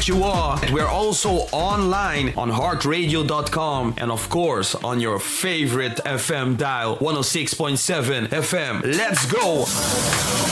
that you are. We're also online on heartradio.com and of course on your favorite FM dial 106.7 FM. Let's go!